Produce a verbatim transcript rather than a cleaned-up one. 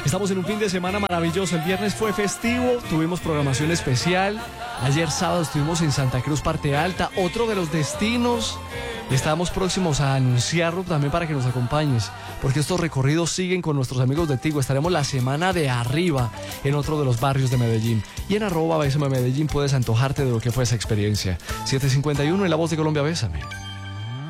Estamos en un fin de semana maravilloso. El viernes fue festivo, tuvimos programación especial. Ayer sábado estuvimos en Santa Cruz, Parte Alta, otro de los destinos. Estamos próximos a anunciarlo también para que nos acompañes, porque estos recorridos siguen con nuestros amigos de Tigo. Estaremos la semana de arriba en otro de los barrios de Medellín. Y en arroba Bésame Medellín puedes antojarte de lo que fue esa experiencia. siete cincuenta y uno en La Voz de Colombia, Bésame.